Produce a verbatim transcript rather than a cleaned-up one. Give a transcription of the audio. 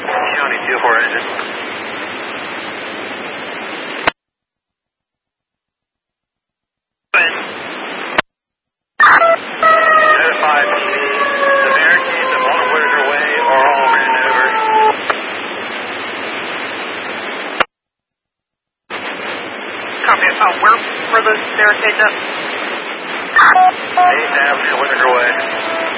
County two four engine. Notify P D. The barricades that won't work their way are all ran over. Copy. Uh, where were those barricades up? eighth Avenue, Winter Way.